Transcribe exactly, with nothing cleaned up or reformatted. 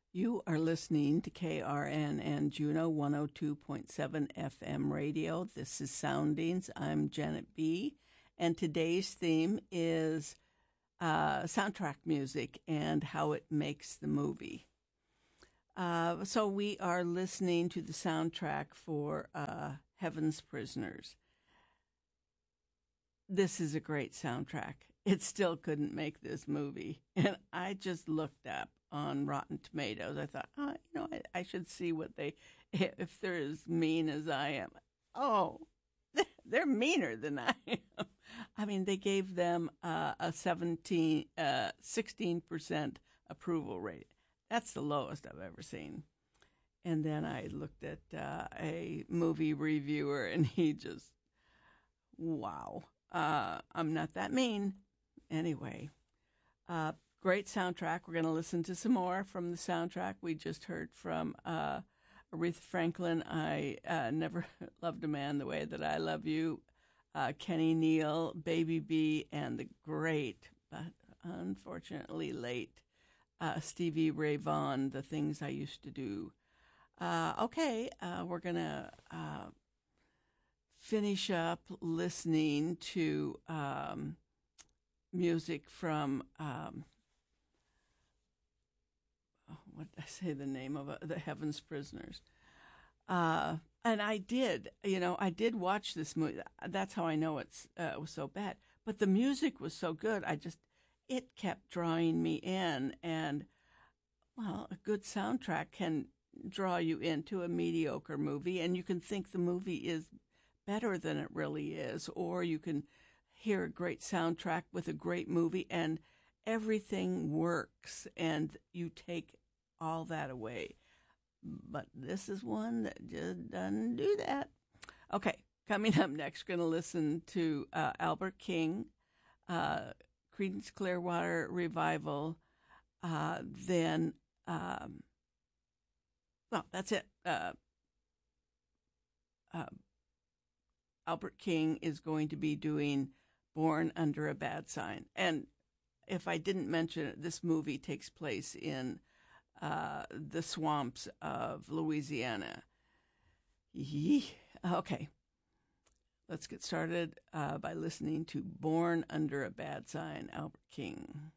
You are listening to K R N and Juno one oh two point seven F M radio. This is Soundings. I'm Janet B. And today's theme is uh, soundtrack music and how it makes the movie. Uh, so we are listening to the soundtrack for uh, Heaven's Prisoners. This is a great soundtrack. It still couldn't make this movie. And I just looked up on Rotten Tomatoes. I thought, oh, you know, I, I should see what they, if they're as mean as I am. Oh, they're meaner than I am. I mean, they gave them uh, a seventeen, uh, sixteen percent approval rate. That's the lowest I've ever seen. And then I looked at uh, a movie reviewer, and he just, wow. Uh, I'm not that mean. Anyway, uh, great soundtrack. We're going to listen to some more from the soundtrack. We just heard from uh, Aretha Franklin, I uh, Never Loved a Man the Way That I Love You, uh, Kenny Neal, Baby B, and the great, but unfortunately late, uh, Stevie Ray Vaughan, The Things I Used to Do. Uh, okay, uh, we're going to... Uh, finish up listening to um, music from, um, oh, what did I say the name of it? The Heaven's Prisoners. Uh, and I did, you know, I did watch this movie. That's how I know it's, uh, it was so bad. But the music was so good. I just, it kept drawing me in. And, well, a good soundtrack can draw you into a mediocre movie, and you can think the movie is better than it really is, or you can hear a great soundtrack with a great movie and everything works and you take all that away. But this is one that just doesn't do that. Okay, coming up next, we're going to listen to uh, Albert King, uh, Creedence Clearwater Revival, uh, then, um, well, that's it. Uh, uh, Albert King is going to be doing Born Under a Bad Sign. And if I didn't mention it, this movie takes place in uh, the swamps of Louisiana. Yee. Okay. Let's get started uh, by listening to Born Under a Bad Sign, Albert King.